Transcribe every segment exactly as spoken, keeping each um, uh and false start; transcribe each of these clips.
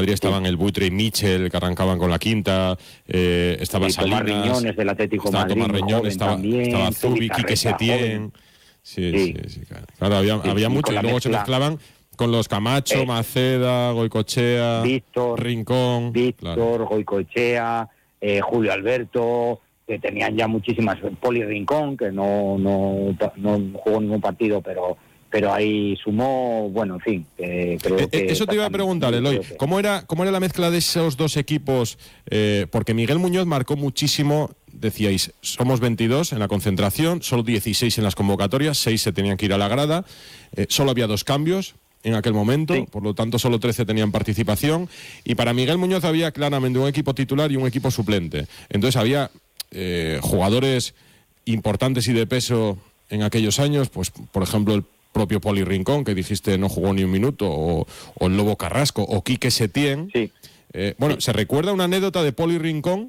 Madrid estaban sí. el Buitre y Michel, que arrancaban con la quinta, eh, estaba sí, Salinas, Tomás Riñones del Atlético estaba Madrid, Tomás Riñones, estaba, también, estaba Zubi, Quique Setién. Sí, sí, sí, sí, claro. claro había, sí, había sí, mucho, y luego mezcla, se mezclaban con los Camacho, eh, Maceda, Goicoechea, Víctor, Rincón. Víctor, Claro. Goicoechea, eh, Julio Alberto, que tenían ya muchísimas, Poli Rincón, que no, no, no jugó ningún partido, pero pero ahí sumó, bueno, en fin, que creo eh, que... Eso te iba a preguntar, Eloy, que... ¿cómo era, cómo era la mezcla de esos dos equipos? Eh, porque Miguel Muñoz marcó muchísimo, decíais, somos veintidós en la concentración, solo dieciséis en las convocatorias, seis se tenían que ir a la grada, eh, solo había dos cambios en aquel momento, sí. por lo tanto solo trece tenían participación, y para Miguel Muñoz había claramente un equipo titular y un equipo suplente. Entonces había eh, jugadores importantes y de peso en aquellos años, pues por ejemplo el propio Poli Rincón, que dijiste no jugó ni un minuto, o, o el Lobo Carrasco, o Quique Setién. Sí. Eh, bueno, sí. se recuerda una anécdota de Poli Rincón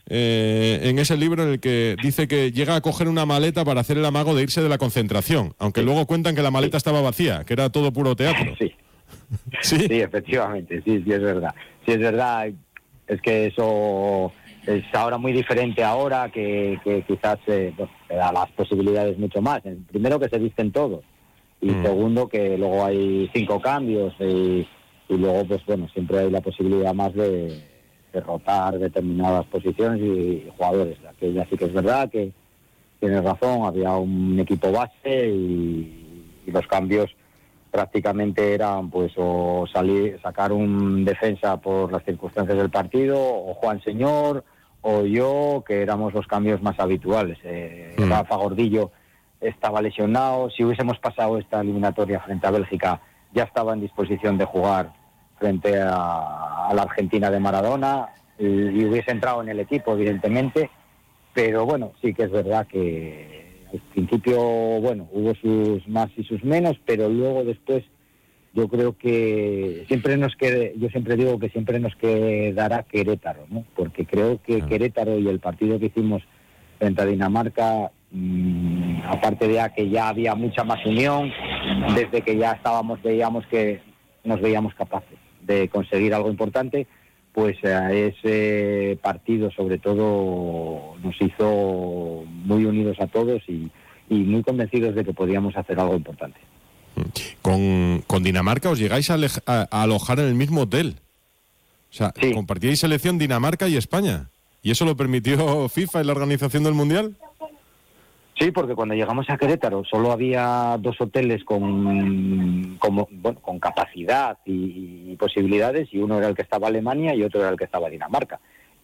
eh, en ese libro en el que dice que llega a coger una maleta para hacer el amago de irse de la concentración, aunque sí. luego cuentan que la maleta sí. estaba vacía, que era todo puro teatro. Sí. sí, sí, efectivamente, sí, sí es verdad. Sí es verdad, es que eso es ahora muy diferente ahora, que, que quizás eh, pues, te da las posibilidades mucho más. Primero que se visten todos. Y mm. segundo, que luego hay cinco cambios y, y luego, pues bueno, siempre hay la posibilidad más de, de rotar determinadas posiciones y, y jugadores. Aquella sí que es verdad que tienes razón, había un equipo base y, y los cambios prácticamente eran pues o salir, sacar un defensa por las circunstancias del partido, o Juan Señor, o yo, que éramos los cambios más habituales. Eh, mm. Rafa Gordillo estaba lesionado, si hubiésemos pasado esta eliminatoria frente a Bélgica, ya estaba en disposición de jugar frente a, a la Argentina de Maradona, y, y hubiese entrado en el equipo, evidentemente, pero bueno, sí que es verdad que al principio, bueno, hubo sus más y sus menos, pero luego después yo creo que siempre nos quede, yo siempre digo que siempre nos quedará Querétaro, ¿no? Porque creo que ah. Querétaro y el partido que hicimos frente a Dinamarca, mmm, aparte de que ya había mucha más unión, desde que ya estábamos, veíamos que nos veíamos capaces de conseguir algo importante, pues eh, ese partido sobre todo nos hizo muy unidos a todos y, y muy convencidos de que podíamos hacer algo importante. Con, con Dinamarca os llegáis a, alej- a, a alojar en el mismo hotel. O sea, sí. compartíais selección Dinamarca y España. ¿Y eso lo permitió FIFA y la organización del Mundial? Sí, porque cuando llegamos a Querétaro solo había dos hoteles con, con, bueno, con capacidad y, y posibilidades, y uno era el que estaba Alemania y otro era el que estaba Dinamarca.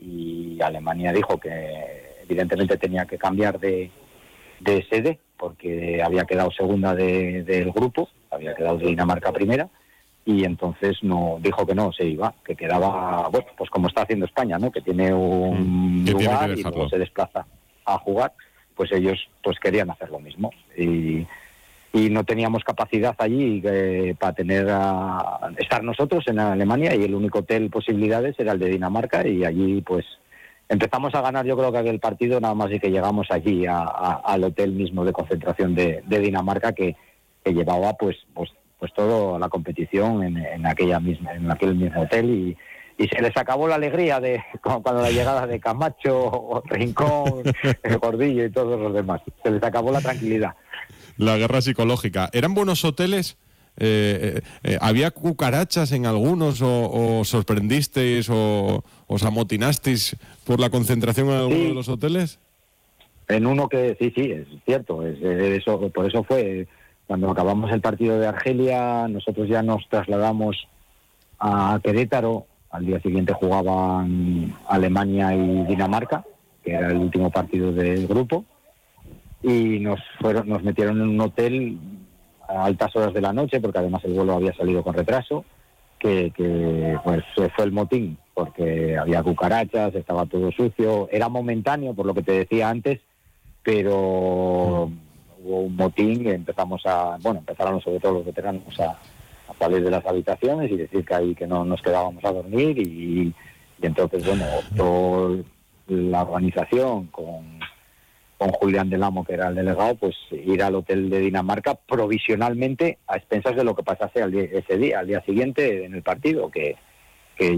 Y Alemania dijo que evidentemente tenía que cambiar de, de sede, porque había quedado segunda de, del grupo, había quedado de Dinamarca primera, y entonces no dijo que no, se iba, que quedaba, bueno, pues como está haciendo España, ¿no? Que tiene un que lugar tiene que y luego se desplaza a jugar. Pues ellos pues querían hacer lo mismo y, y no teníamos capacidad allí eh, para tener a, estar nosotros en Alemania, y el único hotel posibilidades era el de Dinamarca, y allí pues empezamos a ganar, yo creo que aquel partido, nada más y que llegamos allí a, a, al hotel mismo de concentración de, de Dinamarca, que, que llevaba pues pues pues toda la competición en, en aquella misma en aquel mismo hotel, y Y se les acabó la alegría de cuando la llegada de Camacho, Rincón, el Gordillo y todos los demás. Se les acabó la tranquilidad. La guerra psicológica. ¿Eran buenos hoteles? Eh, eh, ¿Había cucarachas en algunos o, o sorprendisteis o os amotinasteis por la concentración en alguno sí. de los hoteles? En uno que sí, sí, es cierto. Es, eso, por eso fue, cuando acabamos el partido de Argelia, nosotros ya nos trasladamos a Querétaro. Al día siguiente jugaban Alemania y Dinamarca, que era el último partido del grupo, y nos fueron, nos metieron en un hotel a altas horas de la noche, porque además el vuelo había salido con retraso, que, que pues fue el motín, porque había cucarachas, estaba todo sucio, era momentáneo, por lo que te decía antes, pero hubo un motín, y empezamos a, bueno, empezaron sobre todo los veteranos a a salir de las habitaciones y decir que ahí que no nos quedábamos a dormir, y, y entonces, bueno, optó la organización con, con Julián del Amo, que era el delegado, pues ir al hotel de Dinamarca provisionalmente a expensas de lo que pasase al día, ese día, al día siguiente en el partido, que,